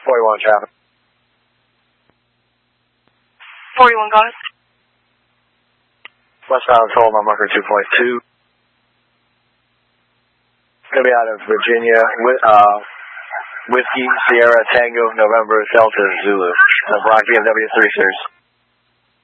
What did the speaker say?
41 traffic. 41, got it. Westbound Seoul, mile marker 2.2. Going to be out of Virginia, Whiskey, Sierra, Tango, November, Delta, Zulu. The Brock BMW 3 Series.